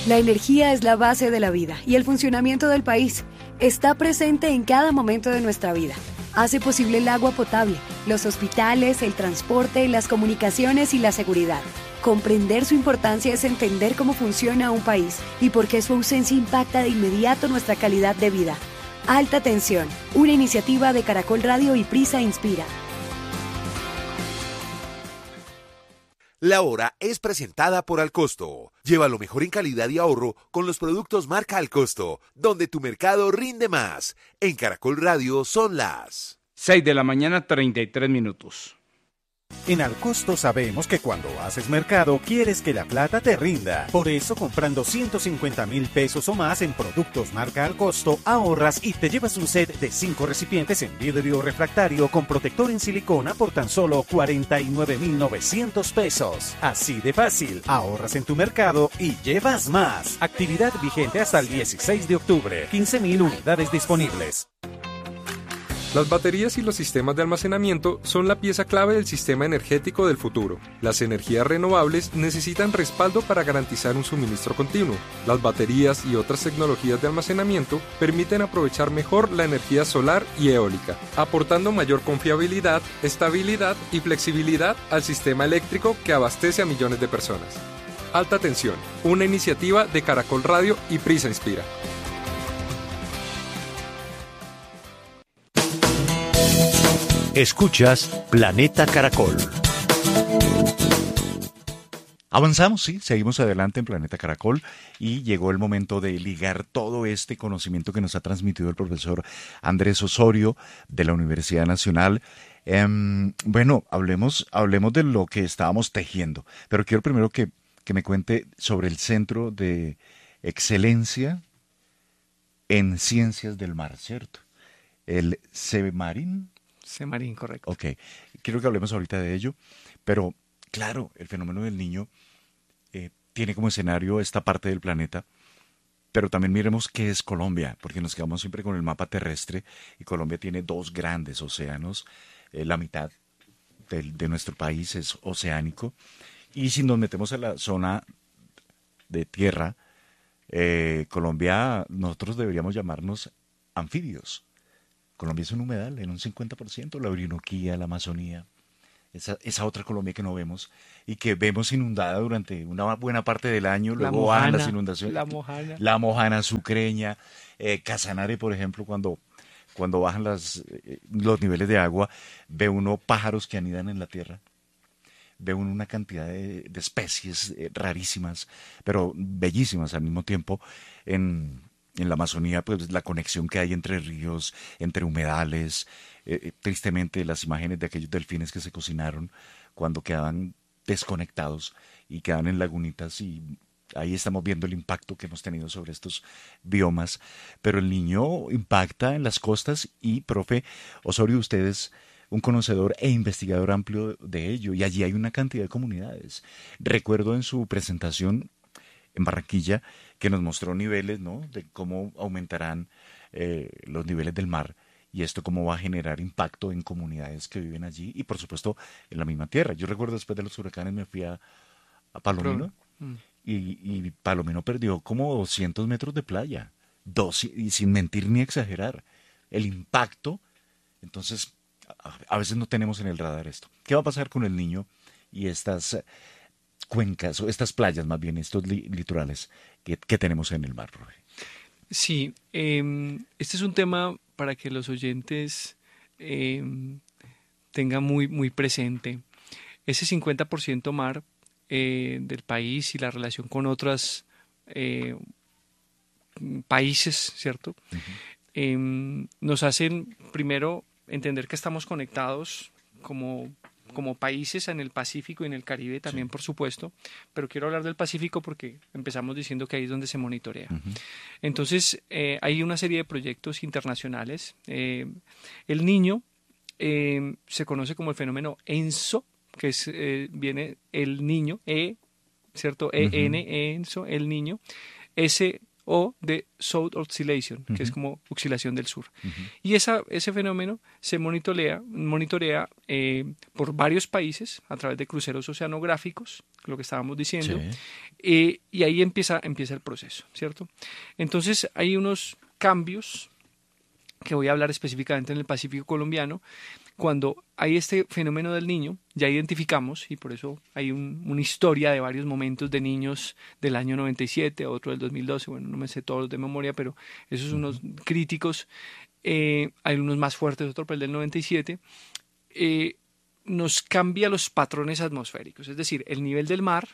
La energía es la base de la vida y el funcionamiento del país. Está presente en cada momento de nuestra vida. Hace posible el agua potable, los hospitales, el transporte, las comunicaciones y la seguridad. Comprender su importancia es entender cómo funciona un país y por qué su ausencia impacta de inmediato nuestra calidad de vida. Alta Tensión, una iniciativa de Caracol Radio y Prisa Inspira. La Hora es presentada por Alcosto. Lleva lo mejor en calidad y ahorro con los productos marca Alcosto, donde tu mercado rinde más. En Caracol Radio son las 6:33 a.m. En Alcosto sabemos que cuando haces mercado quieres que la plata te rinda. Por eso, comprando 150,000 pesos o más en productos marca Alcosto, ahorras y te llevas un set de 5 recipientes en vidrio refractario con protector en silicona por tan solo 49,900 pesos. Así de fácil, ahorras en tu mercado y llevas más. Actividad vigente hasta el 16 de octubre. 15,000 unidades disponibles. Las baterías y los sistemas de almacenamiento son la pieza clave del sistema energético del futuro. Las energías renovables necesitan respaldo para garantizar un suministro continuo. Las baterías y otras tecnologías de almacenamiento permiten aprovechar mejor la energía solar y eólica, aportando mayor confiabilidad, estabilidad y flexibilidad al sistema eléctrico que abastece a millones de personas. Alta Tensión, una iniciativa de Caracol Radio y Prisa Inspira. Escuchas Planeta Caracol. Avanzamos, sí, seguimos adelante en Planeta Caracol y llegó el momento de ligar todo este conocimiento que nos ha transmitido el profesor Andrés Osorio de la Universidad Nacional. Bueno, hablemos de lo que estábamos tejiendo, pero quiero primero que me cuente sobre el Centro de Excelencia en Ciencias del Mar, ¿cierto? El CEMARIN. CEMARIN, correcto. Ok, quiero que hablemos ahorita de ello, pero claro, el fenómeno del niño tiene como escenario esta parte del planeta, pero también miremos qué es Colombia, porque nos quedamos siempre con el mapa terrestre y Colombia tiene 2 grandes océanos, la mitad de nuestro país es oceánico, y si nos metemos a la zona de tierra, Colombia, nosotros deberíamos llamarnos anfibios. Colombia es un humedal en un 50%, la Orinoquía, la Amazonía, esa otra Colombia que no vemos y que vemos inundada durante una buena parte del año, luego bajan las inundaciones. La Mojana sucreña, Casanare, por ejemplo, cuando bajan los niveles de agua, ve uno pájaros que anidan en la tierra, ve uno una cantidad de especies rarísimas, pero bellísimas al mismo tiempo. En la Amazonía, pues la conexión que hay entre ríos, entre humedales, tristemente las imágenes de aquellos delfines que se cocinaron cuando quedaban desconectados y quedan en lagunitas, y ahí estamos viendo el impacto que hemos tenido sobre estos biomas. Pero el niño impacta en las costas y, profe Osorio, usted es un conocedor e investigador amplio de ello, y allí hay una cantidad de comunidades. Recuerdo en su presentación en Barranquilla que nos mostró niveles, ¿no?, de cómo aumentarán los niveles del mar, y esto cómo va a generar impacto en comunidades que viven allí y, por supuesto, en la misma tierra. Yo recuerdo, después de los huracanes me fui a Palomino y Palomino perdió como 200 metros de playa, y sin mentir ni exagerar, el impacto. Entonces, a veces no tenemos en el radar esto. ¿Qué va a pasar con el niño y estas cuencas, o estas playas más bien, estos litorales que tenemos en el mar, profe? Sí, este es un tema para que los oyentes tengan muy, muy presente. Ese 50% mar del país y la relación con otros países, ¿cierto? Uh-huh. Nos hacen primero entender que estamos conectados como países en el Pacífico y en el Caribe también, sí, por supuesto, pero quiero hablar del Pacífico porque empezamos diciendo que ahí es donde se monitorea. Uh-huh. Entonces, hay una serie de proyectos internacionales. El niño se conoce como el fenómeno ENSO, que es, viene el niño, ¿cierto? E-N, ENSO, el niño, S-O de South Oscillation, que es como oscilación del sur. Y ese fenómeno se monitorea por varios países a través de cruceros oceanográficos, lo que estábamos diciendo, Y ahí empieza el proceso, ¿cierto? Entonces hay unos cambios que voy a hablar específicamente en el Pacífico colombiano. Cuando hay este fenómeno del Niño, ya identificamos, y por eso hay una historia de varios momentos de niños del año 97, otro del 2012, bueno, no me sé todos de memoria, pero esos son unos críticos, hay unos más fuertes, otro el del 97, nos cambia los patrones atmosféricos, es decir, el nivel del mar,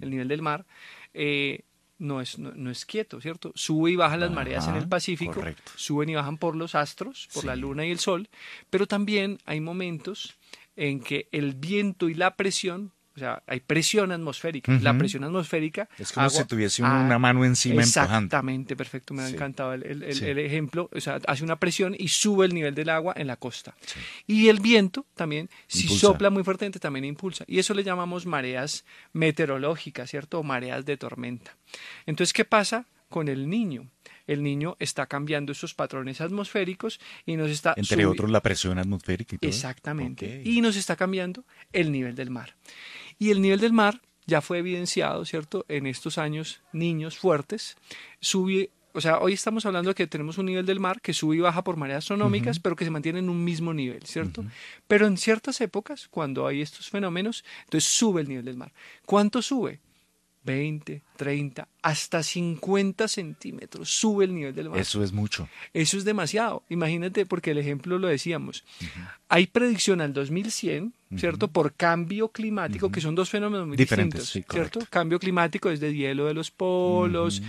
no es quieto, ¿cierto? Sube y bajan las mareas en el Pacífico, correcto. Suben y bajan por los astros, por la luna y el sol, pero también hay momentos en que el viento y la presión, o sea, hay presión atmosférica, la presión atmosférica... Es como si tuviese una mano encima empujando. Exactamente, perfecto, me ha encantado el ejemplo, o sea, hace una presión y sube el nivel del agua en la costa. Sí. Y el viento también, si sopla muy fuertemente, también impulsa. Y eso le llamamos mareas meteorológicas, ¿cierto? O mareas de tormenta. Entonces, ¿qué pasa con el Niño? El Niño está cambiando esos patrones atmosféricos y nos está... Entre otros, la presión atmosférica y todo. Exactamente. Okay. Y nos está cambiando el nivel del mar. Y el nivel del mar ya fue evidenciado, ¿cierto? En estos años, niños fuertes, sube... O sea, hoy estamos hablando de que tenemos un nivel del mar que sube y baja por mareas astronómicas, pero que se mantiene en un mismo nivel, ¿cierto? Pero en ciertas épocas, cuando hay estos fenómenos, entonces sube el nivel del mar. ¿Cuánto sube? 20, 30, hasta 50 centímetros sube el nivel del mar. Eso es mucho. Eso es demasiado. Imagínate, porque el ejemplo lo decíamos. Hay predicción al 2100, ¿cierto? Por cambio climático, que son dos fenómenos muy distintos, sí, ¿cierto? Cambio climático es de hielo de los polos,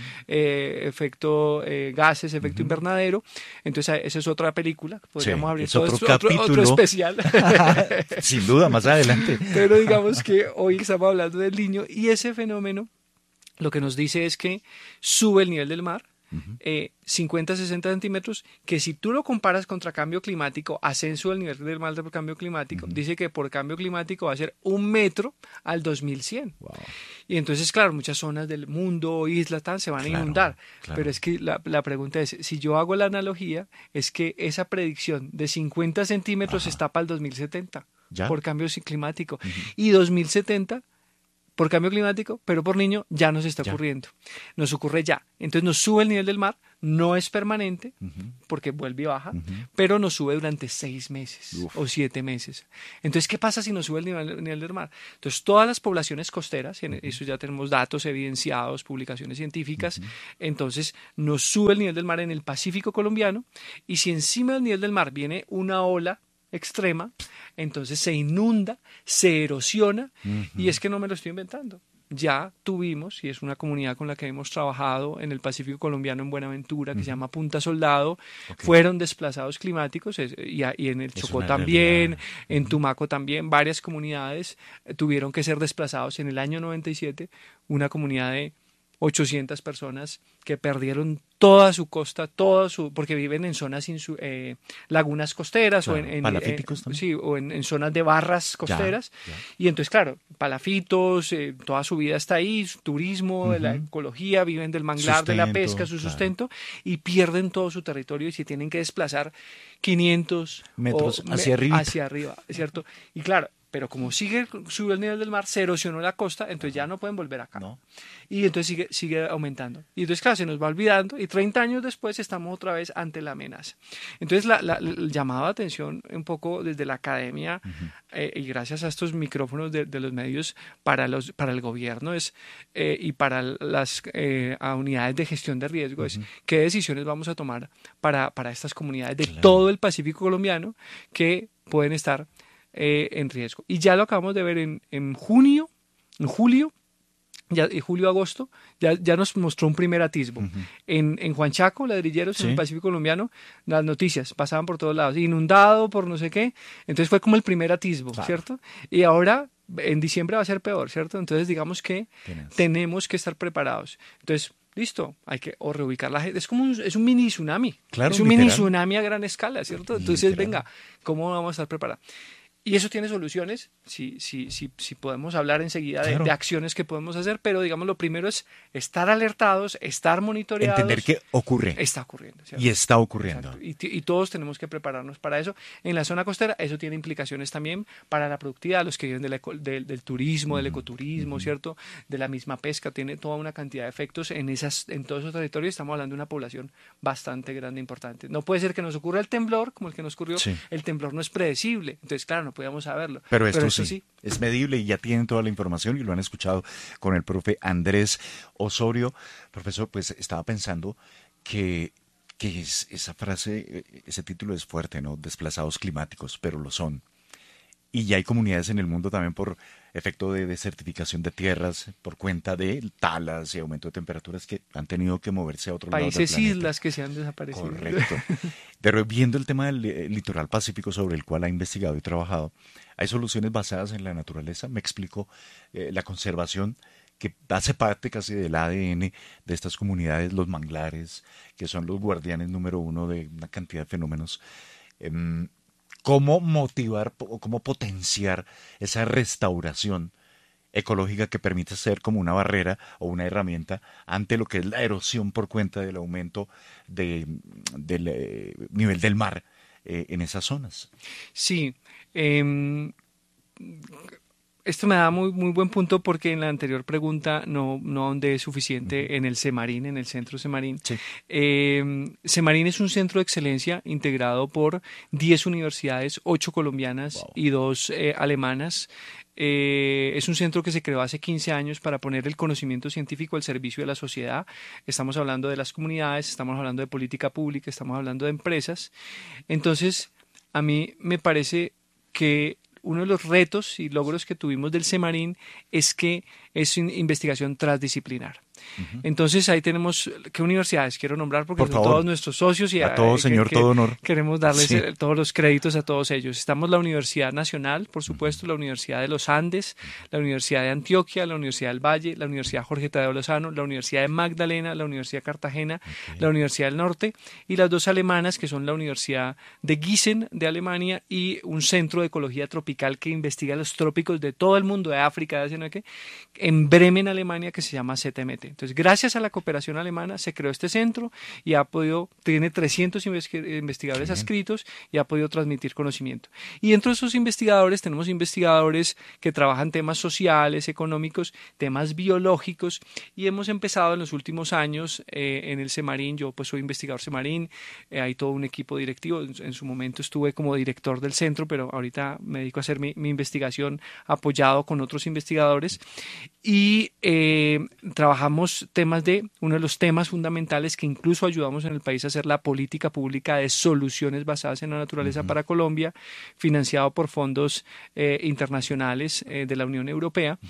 efecto gases, efecto invernadero. Entonces, esa es otra película. Podríamos abrir todo otro especial. Sin duda, más adelante. Pero digamos que hoy estamos hablando del Niño y ese fenómeno lo que nos dice es que sube el nivel del mar 50, 60 centímetros, que si tú lo comparas contra cambio climático, ascenso del nivel del mar por cambio climático, dice que por cambio climático va a ser 1 metro al 2100. Wow. Y entonces, claro, muchas zonas del mundo, islas, tal, se van a inundar. Claro. Pero es que la pregunta es, si yo hago la analogía, es que esa predicción de 50 centímetros está para el 2070 por cambio climático. Y 2070 por cambio climático, pero por Niño ya nos está ocurriendo. Nos ocurre ya. Entonces nos sube el nivel del mar, no es permanente, porque vuelve y baja, pero nos sube durante 6 meses o 7 meses. Entonces, ¿qué pasa si nos sube el nivel del mar? Entonces, todas las poblaciones costeras, y en eso ya tenemos datos evidenciados, publicaciones científicas, entonces nos sube el nivel del mar en el Pacífico colombiano, y si encima del nivel del mar viene una ola extrema, entonces se inunda, se erosiona, y es que no me lo estoy inventando. Ya tuvimos, y es una comunidad con la que hemos trabajado en el Pacífico colombiano en Buenaventura, que se llama Punta Soldado, fueron desplazados climáticos, y en el Chocó también, en Tumaco también, varias comunidades tuvieron que ser desplazados en el año 97, una comunidad de 800 personas que perdieron toda su costa, porque viven en zonas lagunas costeras, claro, o en palafitos también. Sí, o en zonas de barras costeras. Y entonces, claro, palafitos, toda su vida está ahí, su turismo, de la ecología, viven del manglar, de la pesca, su sustento, y pierden todo su territorio y se tienen que desplazar 500 metros hacia arriba, ¿cierto? Y claro, pero como sube el nivel del mar, se erosionó la costa, entonces ya no pueden volver acá. No. Y entonces sigue aumentando. Y entonces, claro, se nos va olvidando y 30 años después estamos otra vez ante la amenaza. Entonces, el llamado de atención un poco desde la academia y gracias a estos micrófonos de los medios para el gobierno y para las unidades de gestión de riesgo es qué decisiones vamos a tomar para estas comunidades de todo el Pacífico colombiano que pueden estar en riesgo. Y ya lo acabamos de ver en julio, agosto, ya nos mostró un primer atisbo. En Juanchaco, Ladrilleros, en el Pacífico colombiano, las noticias pasaban por todos lados, inundado por no sé qué, entonces fue como el primer atisbo, ¿cierto? Y ahora en diciembre va a ser peor, ¿cierto? Entonces digamos que tenemos que estar preparados. Entonces, listo, hay que reubicar la gente. Es un mini tsunami. Claro, es un mini tsunami a gran escala, ¿cierto? Entonces, venga, ¿cómo vamos a estar preparados? Y eso tiene soluciones, si podemos hablar enseguida de acciones que podemos hacer, pero digamos lo primero es estar alertados, estar monitoreados. Entender que ocurre. Está ocurriendo. ¿Cierto? Y está ocurriendo. Y todos tenemos que prepararnos para eso. En la zona costera eso tiene implicaciones también para la productividad, los que viven del turismo, del ecoturismo, ¿cierto? De la misma pesca, tiene toda una cantidad de efectos en todos esos territorios. Estamos hablando de una población bastante grande, importante. No puede ser que nos ocurra el temblor, como el que nos ocurrió. Sí. El temblor no es predecible, entonces claro, no podíamos saberlo. Pero esto sí, es medible y ya tienen toda la información y lo han escuchado con el profe Andrés Osorio. Profesor, pues estaba pensando que esa frase, ese título es fuerte, ¿no? Desplazados climáticos, pero lo son. Y ya hay comunidades en el mundo también por efecto de desertificación de tierras, por cuenta de talas y aumento de temperaturas que han tenido que moverse a otro lado del planeta. Países, islas que se han desaparecido. Correcto. Pero viendo el tema del litoral pacífico sobre el cual ha investigado y trabajado, hay soluciones basadas en la naturaleza. Me explico, la conservación que hace parte casi del ADN de estas comunidades, los manglares, que son los guardianes número uno de una cantidad de fenómenos. ¿Cómo motivar o cómo potenciar esa restauración ecológica que permite ser como una barrera o una herramienta ante lo que es la erosión por cuenta del aumento del nivel del mar en esas zonas? Sí, esto me da muy buen punto porque en la anterior pregunta no ahondé suficiente en el CEMARIN, en el centro CEMARIN. Sí. CEMARIN es un centro de excelencia integrado por 10 universidades, 8 colombianas y 2 alemanas. Es un centro que se creó hace 15 años para poner el conocimiento científico al servicio de la sociedad. Estamos hablando de las comunidades, estamos hablando de política pública, estamos hablando de empresas. Entonces, a mí me parece que uno de los retos y logros que tuvimos del CEMARIN es que es una investigación transdisciplinar. Entonces ahí tenemos, ¿qué universidades quiero nombrar? Porque son todos nuestros socios y a todos, señor, todo honor. Queremos darles todos los créditos a todos ellos. Estamos la Universidad Nacional, por supuesto, la Universidad de los Andes, la Universidad de Antioquia, la Universidad del Valle, la Universidad Jorge Tadeo Lozano, la Universidad de Magdalena, la Universidad de Cartagena, la Universidad del Norte y las 2 alemanas que son la Universidad de Gießen de Alemania y un centro de ecología tropical que investiga los trópicos de todo el mundo, de África, de Asia, ¿no? En Bremen, Alemania, que se llama ZMT. Entonces, gracias a la cooperación alemana se creó este centro y tiene 300 investigadores adscritos y ha podido transmitir conocimiento. Y dentro de esos investigadores tenemos investigadores que trabajan temas sociales, económicos, temas biológicos y hemos empezado en los últimos años en el CEMARIN. Yo pues soy investigador CEMARIN, hay todo un equipo directivo. En su momento estuve como director del centro, pero ahorita me dedico a hacer mi investigación apoyado con otros investigadores y trabajamos uno de los temas fundamentales que incluso ayudamos en el país a hacer la política pública de soluciones basadas en la naturaleza para Colombia, financiado por fondos internacionales de la Unión Europea.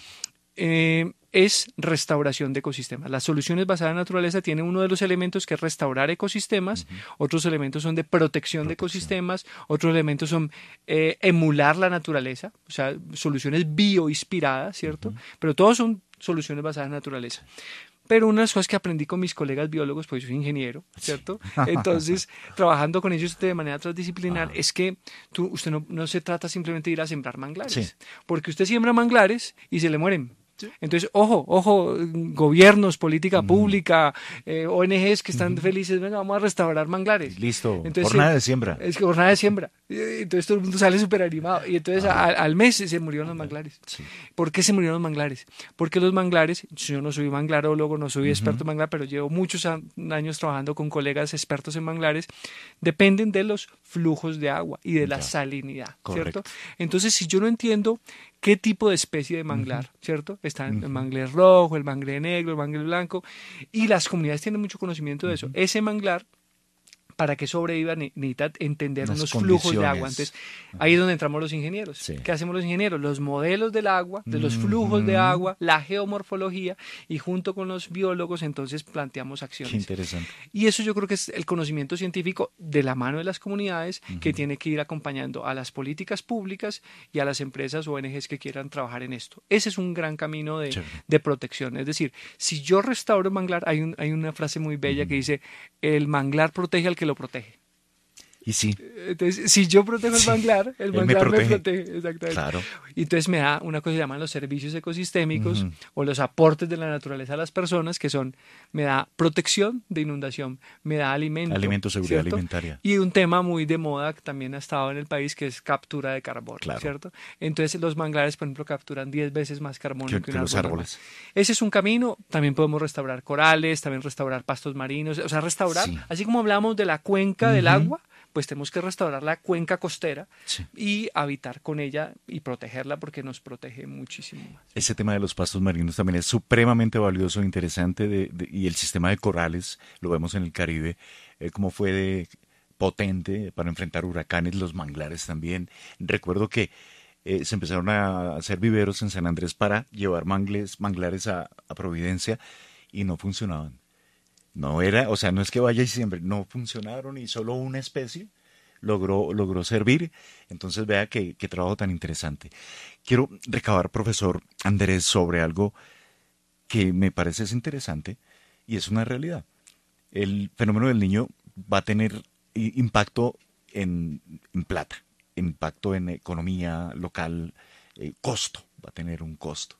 Es restauración de ecosistemas. Las soluciones basadas en la naturaleza tienen uno de los elementos que es restaurar ecosistemas, otros elementos son de protección de ecosistemas, otros elementos son emular la naturaleza, o sea, soluciones bioinspiradas, ¿cierto? Pero todos son soluciones basadas en la naturaleza. Pero una de las cosas que aprendí con mis colegas biólogos, pues yo soy ingeniero, ¿cierto? Entonces, trabajando con ellos de manera transdisciplinar, es que usted no se trata simplemente de ir a sembrar manglares, porque usted siembra manglares y se le mueren. Entonces, ojo, gobiernos, política pública, ONGs que están felices, venga, vamos a restaurar manglares. Listo, entonces, jornada de siembra. Es que jornada de siembra. Entonces todo el mundo sale súper animado. Y entonces al mes se murieron los manglares. Sí. ¿Por qué se murieron los manglares? Porque los manglares, yo no soy manglarólogo, no soy experto en manglar, pero llevo muchos años trabajando con colegas expertos en manglares, dependen de los flujos de agua y de la salinidad, ¿cierto? Entonces, si yo no entiendo qué tipo de especie de manglar, ¿cierto? Está el manglar rojo, el manglar negro, el manglar blanco, y las comunidades tienen mucho conocimiento de eso. Ese manglar, para que sobreviva, necesita entender unos flujos de agua. Entonces, ahí es donde entramos los ingenieros. Sí. ¿Qué hacemos los ingenieros? Los modelos del agua, de los flujos de agua, la geomorfología, y junto con los biólogos, entonces planteamos acciones. Qué interesante. Y eso yo creo que es el conocimiento científico de la mano de las comunidades que tiene que ir acompañando a las políticas públicas y a las empresas o ONGs que quieran trabajar en esto. Ese es un gran camino de protección. Es decir, si yo restauro el manglar, hay una frase muy bella que dice, el manglar protege al que lo protege. Y sí. Entonces, si yo protejo el manglar, el manglar me protege. Exactamente. Claro. Y entonces me da una cosa que se llaman los servicios ecosistémicos o los aportes de la naturaleza a las personas, que son, me da protección de inundación, me da alimento, seguridad ¿cierto? alimentaria. Y un tema muy de moda que también ha estado en el país, que es captura de carbono, Claro. ¿cierto? Entonces los manglares, por ejemplo, capturan 10 veces más carbono que un los árbol árboles. normal. Ese es un camino. También podemos restaurar corales, también restaurar pastos marinos, o sea, restaurar, Sí. así como hablamos de la cuenca del agua, pues tenemos que restaurar la cuenca costera y habitar con ella y protegerla, porque nos protege muchísimo más. Ese tema de los pastos marinos también es supremamente valioso e interesante, y el sistema de corales, lo vemos en el Caribe, cómo fue potente para enfrentar huracanes, los manglares también. Recuerdo que se empezaron a hacer viveros en San Andrés para llevar manglares a Providencia y no funcionaban. No era, o sea, no es que vaya y siempre, no funcionaron y solo una especie logró servir. Entonces vea qué trabajo tan interesante. Quiero recabar, profesor Andrés, sobre algo que me parece es interesante y es una realidad. El fenómeno del Niño va a tener impacto en plata, impacto en economía local, costo, va a tener un costo.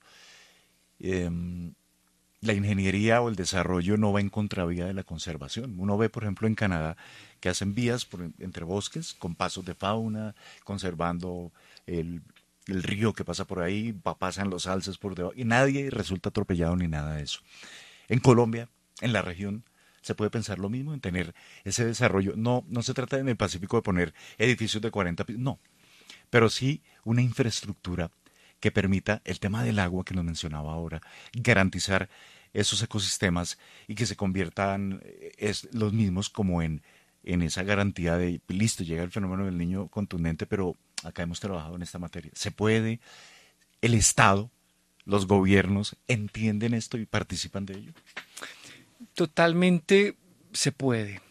La ingeniería o el desarrollo no va en contravía de la conservación. Uno ve, por ejemplo, en Canadá que hacen vías entre bosques con pasos de fauna, conservando el río que pasa por ahí, pasan los alces por debajo y nadie resulta atropellado ni nada de eso. En Colombia, en la región, se puede pensar lo mismo, en tener ese desarrollo. No se trata en el Pacífico de poner edificios de 40 pisos, no, pero sí una infraestructura que permita el tema del agua que nos mencionaba ahora, garantizar esos ecosistemas y que se conviertan los mismos como en esa garantía de, listo, llega el fenómeno del Niño contundente, pero acá hemos trabajado en esta materia. Se puede, el Estado, los gobiernos entienden esto y participan de ello. Totalmente se puede.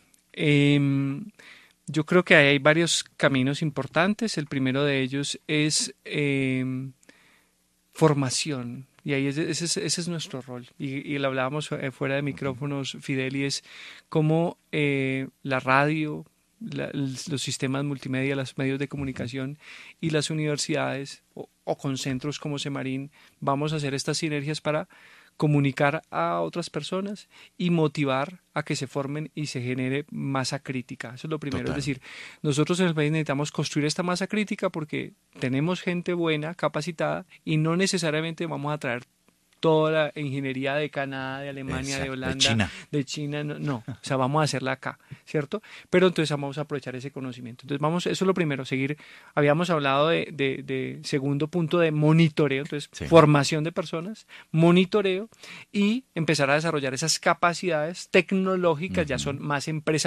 Yo creo que hay varios caminos importantes. El primero de ellos es formación. Y ahí ese es nuestro rol. Y lo hablábamos fuera de micrófonos, Fidel, y es cómo la radio, los sistemas multimedia, los medios de comunicación y las universidades o con centros como Semarín, vamos a hacer estas sinergias para comunicar a otras personas y motivar a que se formen y se genere masa crítica. Eso es lo primero. Total. Es decir, nosotros en el país necesitamos construir esta masa crítica porque tenemos gente buena, capacitada, y no necesariamente vamos a traer toda la ingeniería de Canadá, de Alemania, Exacto, de Holanda, de China, no, o sea, vamos a hacerla acá, ¿cierto? Pero entonces vamos a aprovechar ese conocimiento. Entonces eso es lo primero, seguir, habíamos hablado de segundo punto de monitoreo, entonces formación de personas, monitoreo y empezar a desarrollar esas capacidades tecnológicas, ya son más empresariales,